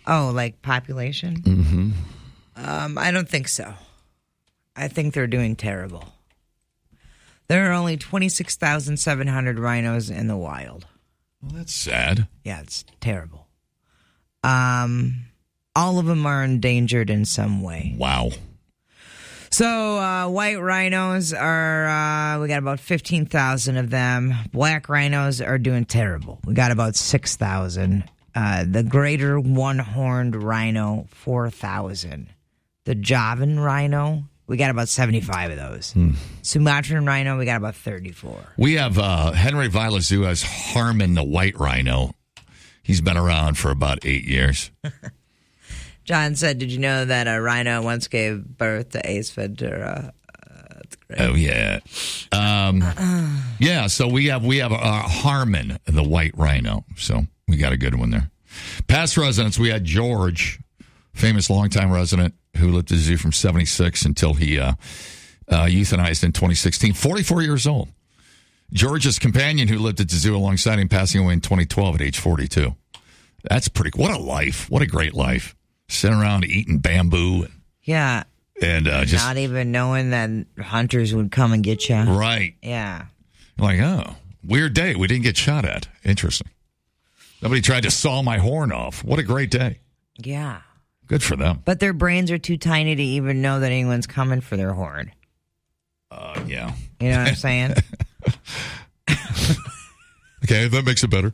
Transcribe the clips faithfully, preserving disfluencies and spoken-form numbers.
Oh, like population? Mm-hmm. Um, I don't think so. I think they're doing terrible. There are only twenty-six thousand seven hundred rhinos in the wild. Well, that's sad. Yeah, it's terrible. Um, all of them are endangered in some way. Wow. So uh, white rhinos are, uh, we got about fifteen thousand of them. Black rhinos are doing terrible. We got about six thousand. Uh, the greater one-horned rhino, four thousand. The Javan rhino, we got about seventy-five of those. Hmm. Sumatran rhino, we got about thirty-four. We have uh, Henry Vila Zoo has Harmon the white rhino. He's been around for about eight years. John said, did you know that a rhino once gave birth to Ace Ventura? Uh, that's great. Oh, yeah. Um, yeah, so we have we have uh, Harmon the white rhino. So we got a good one there. Past residents, we had George, famous longtime resident who lived at the zoo from seventy-six until he uh, uh, euthanized in twenty sixteen. forty-four years old. George's companion who lived at the zoo alongside him passing away in twenty twelve at age forty-two. That's pretty cool. What a life. What a great life. Sitting around eating bamboo. Yeah. And uh, just not even knowing that hunters would come and get you. Right. Yeah. Like, oh, weird day. We didn't get shot at. Interesting. Nobody tried to saw my horn off. What a great day. Yeah. Good for them. But their brains are too tiny to even know that anyone's coming for their horn. Uh, yeah. You know what I'm saying? Okay, that makes it better.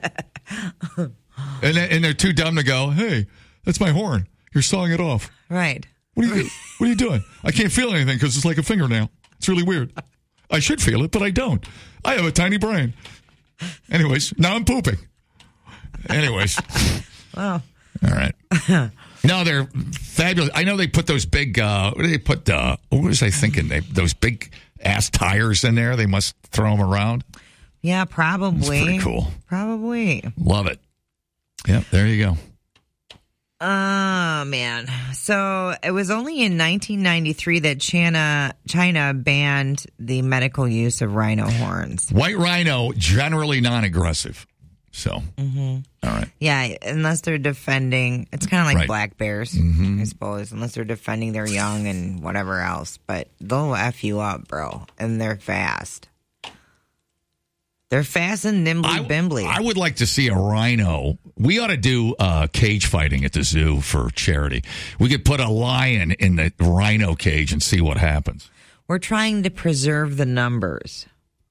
and, and they're too dumb to go, hey, that's my horn. You're sawing it off. Right. What are you, what are you doing? I can't feel anything because it's like a fingernail. It's really weird. I should feel it, but I don't. I have a tiny brain. Anyways, now I'm pooping. Anyways. Well. All right. No, they're fabulous. I know they put those big, uh, what do they put, uh, what was I thinking? They, those big ass tires in there. They must throw them around. Yeah, probably. It's pretty cool. Probably. Love it. Yep, there you go. Oh, man. So it was only in nineteen ninety-three that China, China banned the medical use of rhino horns. White rhino, generally non-aggressive. So, mm-hmm. All right. Yeah, unless they're defending. It's kind of like right. black bears, mm-hmm. I suppose, unless they're defending their young and whatever else. But they'll F you up, bro. And they're fast. They're fast and nimbly-bimbly. I, I would like to see a rhino. We ought to do uh, cage fighting at the zoo for charity. We could put a lion in the rhino cage and see what happens. We're trying to preserve the numbers.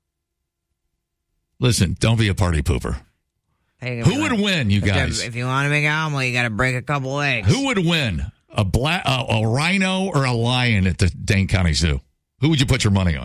Listen, don't be a party pooper. Who would like, win, you guys? If you want to make an omelet, you got to break a couple eggs. Who would win, a black, uh, a rhino or a lion at the Dane County Zoo? Who would you put your money on?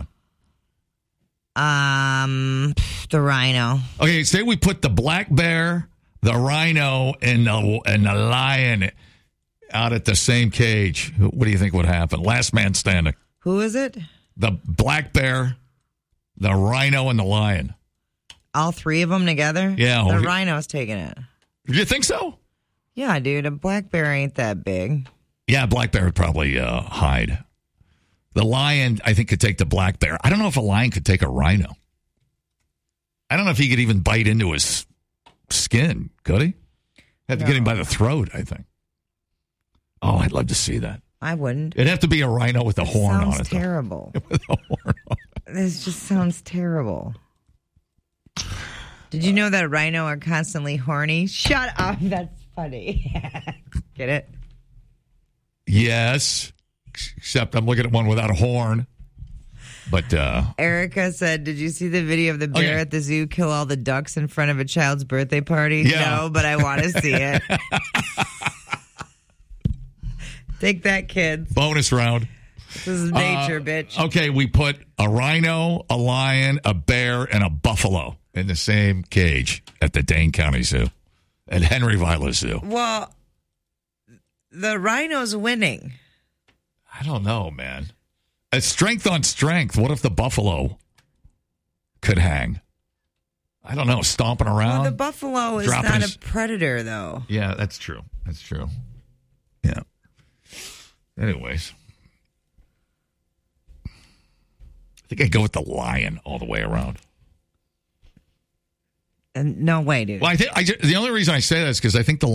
Um, the rhino. Okay, say we put the black bear, the rhino, and the and the lion out at the same cage. What do you think would happen? Last man standing. Who is it? The black bear, the rhino, and the lion. All three of them together? Yeah. The well, rhino's taking it. You think so? Yeah, dude. A black bear ain't that big. Yeah, black bear would probably uh, hide. The lion, I think, could take the black bear. I don't know if a lion could take a rhino. I don't know if he could even bite into his skin. Could he? Have to no. get him by the throat, I think. Oh, I'd love to see that. I wouldn't. It'd have to be a rhino with a it horn sounds on it. Terrible. With a horn on it. This just sounds terrible. Did you know that rhino are constantly horny? Shut up. That's funny. Get it? Yes. Except I'm looking at one without a horn. But uh Erica said, did you see the video of the bear okay. at the zoo kill all the ducks in front of a child's birthday party? Yeah. No, but I want to see it. Take that, kids. Bonus round. This is nature, uh, bitch. Okay, we put a rhino, a lion, a bear, and a buffalo in the same cage at the Dane County Zoo. At Henry Vila Zoo. Well, the rhino's winning. I don't know, man. It's strength on strength. What if the buffalo could hang? I don't know. Stomping around. Well, the buffalo is dropping not his... a predator, though. Yeah, that's true. That's true. Yeah. Anyways. I think I'd go with the lion all the way around. And no way, dude. Well, I think I just, the only reason I say that is because I think the